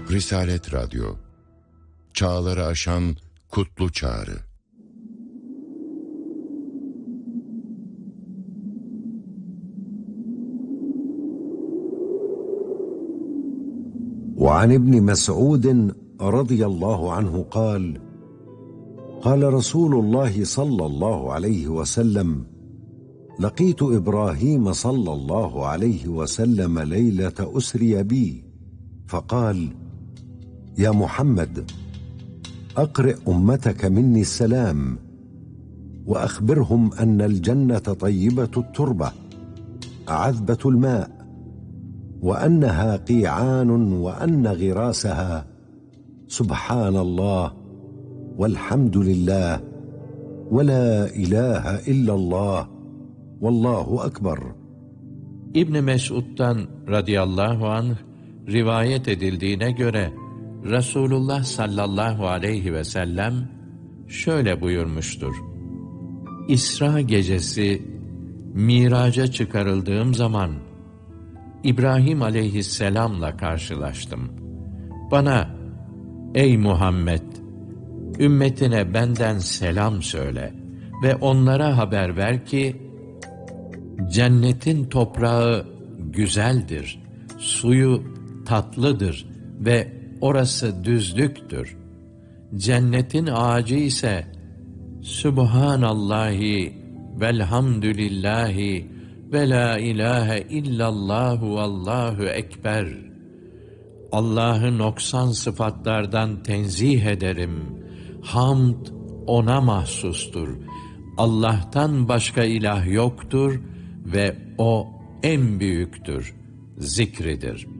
Risalet Radyo, çağları aşan kutlu çağrı. وعن ابن مسعود رضي الله عنه قال قال رسول الله صلى الله عليه وسلم لقيت إبراهيم صلى الله عليه وسلم ليلة أسري بي فقال يا محمد أقرئ أمتك مني السلام وأخبرهم أن الجنة طيبة التربة عذبة الماء وأنها قيعان وأن غراسها سبحان الله والحمد لله ولا إله إلا الله والله أكبر. İbn Mes'ud'dan radıyallahu anh rivayet edildiğine göre Resulullah sallallahu aleyhi ve sellem şöyle buyurmuştur: İsra gecesi miraca çıkarıldığım zaman İbrahim aleyhisselamla karşılaştım. Bana, ey Muhammed, ümmetine benden selam söyle ve onlara haber ver ki, cennetin toprağı güzeldir, suyu tatlıdır ve orası düzlüktür. Cennetin ağacı ise, Sübhanallahi velhamdülillahi ve la ilahe illallahu vallahu ekber. Allah'ı noksan sıfatlardan tenzih ederim. Hamd ona mahsustur. Allah'tan başka ilah yoktur ve o en büyüktür. Zikridir.